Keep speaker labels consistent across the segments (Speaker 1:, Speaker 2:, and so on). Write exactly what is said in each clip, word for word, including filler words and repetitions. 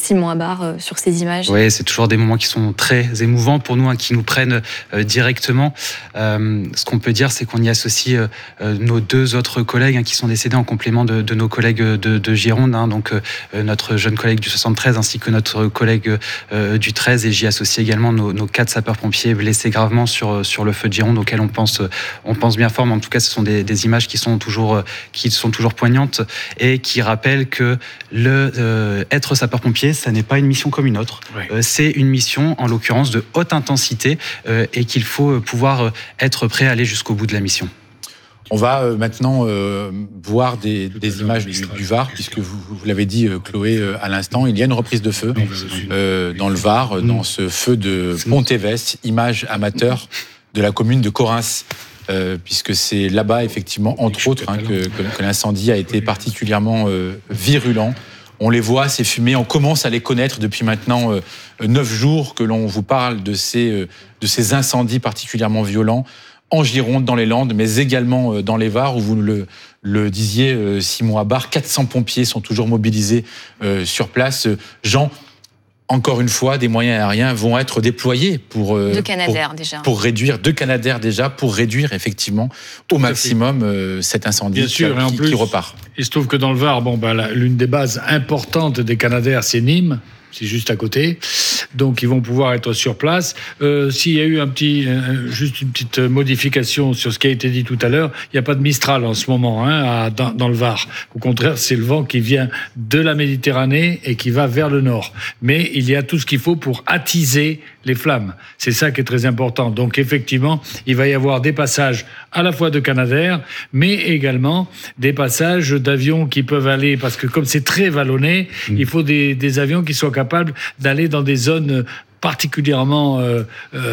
Speaker 1: Simon Abar, euh, sur ces images.
Speaker 2: Oui, c'est toujours des moments qui sont très émouvants pour nous, hein, qui nous prennent euh, directement. Euh, ce qu'on peut dire, c'est qu'on y associe euh, nos deux autres collègues, hein, qui sont décédés en complément de, de nos collègues de, de Gironde, hein, donc euh, notre jeune collègue du soixante-treize ainsi que notre collègue euh, du treize, et j'y associe également nos, nos quatre sapeurs-pompiers blessés gravement sur, sur le feu de Gironde, auxquels on pense, on pense bien fort, mais en tout cas ce sont des, des images qui sont toujours, qui sont toujours poignantes et qui rappellent que le, euh, être sapeur-pompier, ça n'est pas une mission comme une autre. Oui. Euh, c'est une mission, en l'occurrence, de haute intensité euh, et qu'il faut pouvoir être prêt à aller jusqu'au bout de la mission.
Speaker 3: On va euh, maintenant euh, voir des, des images du, du Var, puisque vous, vous l'avez dit, euh, Chloé, euh, à l'instant, il y a une reprise de feu euh, dans le Var, mmh. dans ce feu de Pont-Évès, image amateur de la commune de Correns, euh, puisque c'est là-bas, effectivement, entre autres, hein, que, que, que l'incendie a été particulièrement euh, virulent. On les voit, ces fumées, on commence à les connaître depuis maintenant euh, neuf jours que l'on vous parle de ces, euh, de ces incendies particulièrement violents en Gironde, dans les Landes, mais également dans les Var, où vous le, le disiez, Simon Abar, quatre cents pompiers sont toujours mobilisés euh, sur place. Jean, encore une fois, des moyens aériens vont être déployés pour, euh,
Speaker 1: deux Canadair,
Speaker 3: pour,
Speaker 1: déjà.
Speaker 3: pour réduire, deux Canadair déjà, pour réduire effectivement au maximum euh, cet incendie.
Speaker 4: Bien sûr,
Speaker 3: qui,
Speaker 4: et en
Speaker 3: qui,
Speaker 4: plus,
Speaker 3: qui repart.
Speaker 4: Il se trouve que dans le Var, bon, bah, la, l'une des bases importantes des Canadair, c'est Nîmes. C'est juste à côté, donc ils vont pouvoir être sur place. Euh, s'il y a eu un petit, euh, juste une petite modification sur ce qui a été dit tout à l'heure, il n'y a pas de Mistral en ce moment, hein, à, dans, dans le Var. Au contraire, c'est le vent qui vient de la Méditerranée et qui va vers le nord. Mais il y a tout ce qu'il faut pour attiser les flammes. C'est ça qui est très important. Donc effectivement, il va y avoir des passages à la fois de Canadair, mais également des passages d'avions qui peuvent aller, parce que comme c'est très vallonné, mmh. il faut des, des avions qui soient capables d'aller dans des zones particulièrement euh,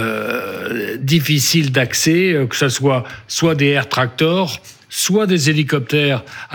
Speaker 4: euh, difficiles d'accès, que ce soit soit des air tractors, soit des hélicoptères